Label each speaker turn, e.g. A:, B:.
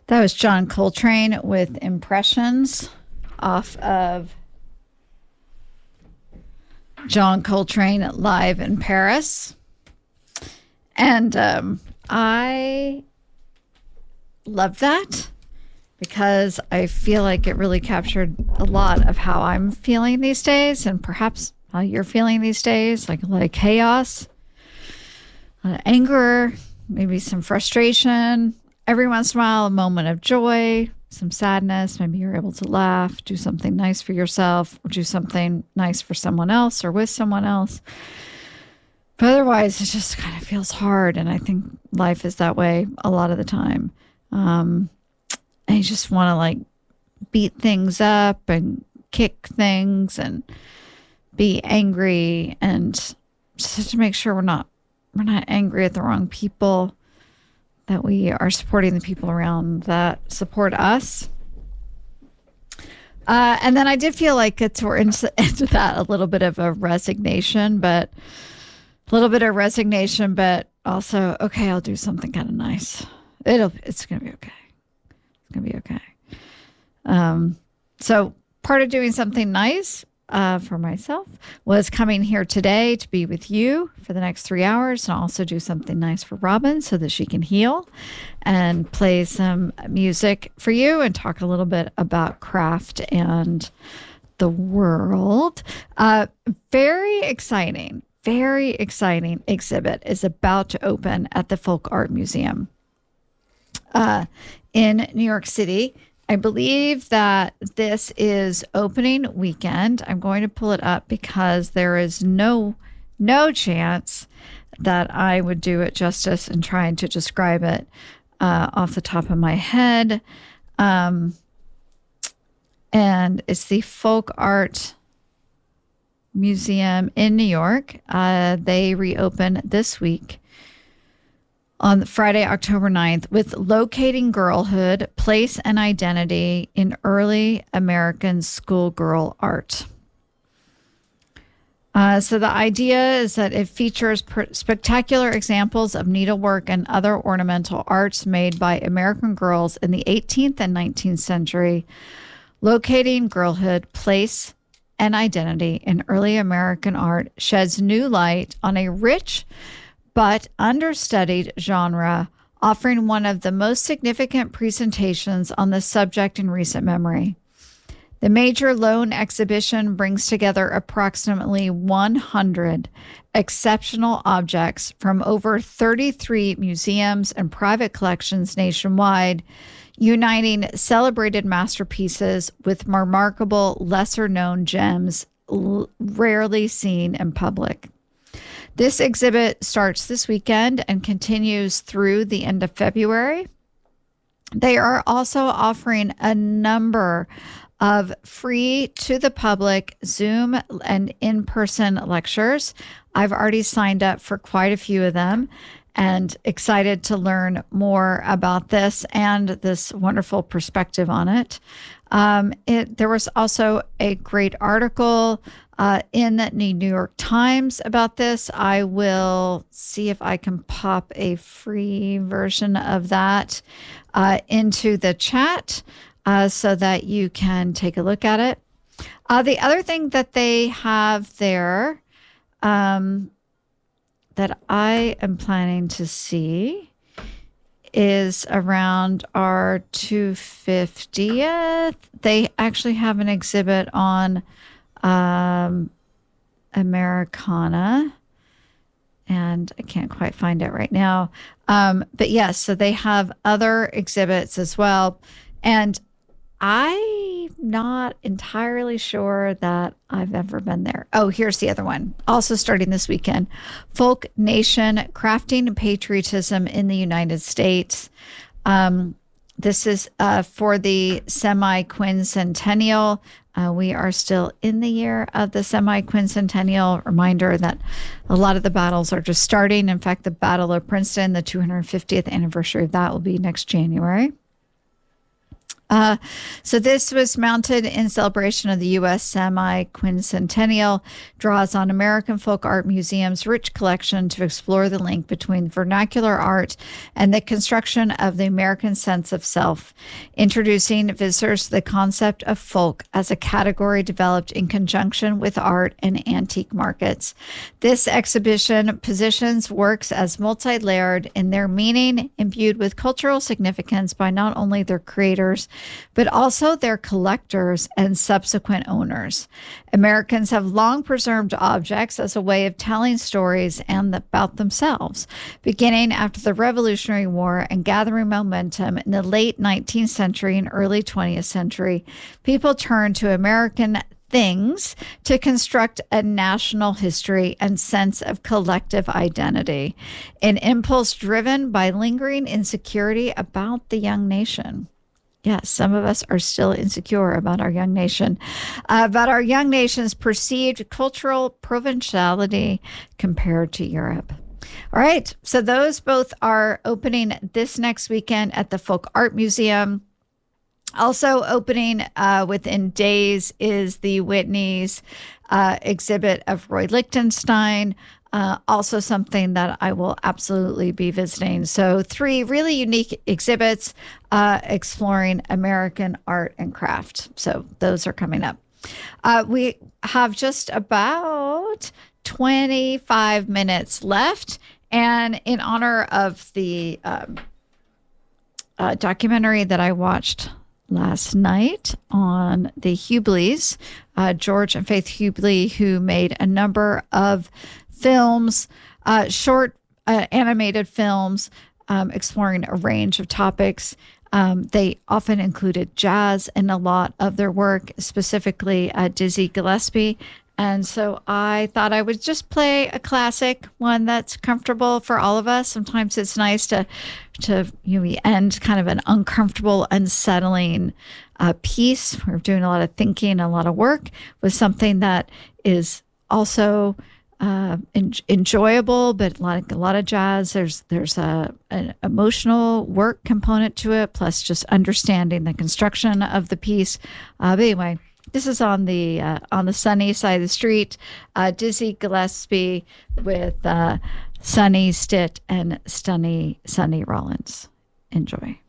A: That was John Coltrane with Impressions off of John Coltrane Live in Paris. And I love that because I feel like it really captured a lot of how I'm feeling these days and perhaps how you're feeling these days, like a lot of chaos, a lot of anger, maybe some frustration. Every once in a while, a moment of joy, some sadness. Maybe you're able to laugh, do something nice for yourself, or do something nice for someone else or with someone else. But otherwise, it just kind of feels hard. And I think life is that way a lot of the time. And you just want to like beat things up and kick things and be angry and just to make sure we're not angry at the wrong people, that we are supporting the people around that support us. And then I did feel like we're into that a little bit of a resignation, but also, okay, I'll do something kind of nice. It's going to be okay. It's going to be okay. So part of doing something nice for myself was coming here today to be with you for the next 3 hours and also do something nice for Robin so that she can heal and play some music for you and talk a little bit about craft and the world. Very exciting exhibit is about to open at the Folk Art Museum in New York City. I believe that this is opening weekend. I'm going to pull it up because there is no chance that I would do it justice in trying to describe it off the top of my head. And it's the Folk Art Museum in New York. They reopen this week on Friday, October 9th, with Locating Girlhood, Place and Identity in Early American Schoolgirl Art. So the idea is that it features spectacular examples of needlework and other ornamental arts made by American girls in the 18th and 19th century. Locating Girlhood, Place and Identity in Early American Art sheds new light on a rich but understudied genre, offering one of the most significant presentations on the subject in recent memory. The major Loan exhibition brings together approximately 100 exceptional objects from over 33 museums and private collections nationwide, uniting celebrated masterpieces with remarkable lesser-known gems rarely seen in public. This exhibit starts this weekend and continues through the end of February. They are also offering a number of free to the public Zoom and in-person lectures. I've already signed up for quite a few of them and excited to learn more about this and this wonderful perspective on it. There was also a great article in the New York Times about this. I will see if I can pop a free version of that into the chat so that you can take a look at it. The other thing that they have there that I am planning to see is around our 250th. They actually have an exhibit on Americana, and I can't quite find it right now. But yes, so they have other exhibits as well. And I'm not entirely sure that I've ever been there. Oh, here's the other one. Also starting this weekend. Folk Nation, Crafting Patriotism in the United States. This is for the semi-quincentennial. We are still in the year of the semi-quincentennial. Reminder that a lot of the battles are just starting. In fact, the Battle of Princeton, the 250th anniversary of that will be next January. So this was mounted in celebration of the U.S. semi-quincentennial, draws on American Folk Art Museum's rich collection to explore the link between vernacular art and the construction of the American sense of self, introducing visitors to the concept of folk as a category developed in conjunction with art and antique markets. This exhibition positions works as multi-layered in their meaning, imbued with cultural significance by not only their creators, but also their collectors and subsequent owners. Americans have long preserved objects as a way of telling stories and about themselves, beginning after the Revolutionary War and gathering momentum in the late 19th century and early 20th century. People turned to American things to construct a national history and sense of collective identity, an impulse driven by lingering insecurity about the young nation. Yes, some of us are still insecure about our young nation, about our young nation's perceived cultural provinciality compared to Europe. All right, so those both are opening this next weekend at the Folk Art Museum. Also opening within days is the Whitney's exhibit of Roy Lichtenstein. Also something that I will absolutely be visiting. So 3 really unique exhibits exploring American art and craft. So those are coming up. We have just about 25 minutes left. And in honor of the documentary that I watched last night on the Hubleys, George and Faith Hubley, who made a number of films, short animated films, exploring a range of topics. They often included jazz in a lot of their work, specifically Dizzy Gillespie. And so I thought I would just play a classic, one that's comfortable for all of us. Sometimes it's nice to we end kind of an uncomfortable, unsettling piece. We're doing a lot of thinking, a lot of work with something that is also enjoyable, but like a lot of jazz, there's an emotional work component to it, plus just understanding the construction of the piece. But anyway, this is on the sunny side of the street. Dizzy Gillespie with Sonny Stitt and Sonny Rollins. Enjoy.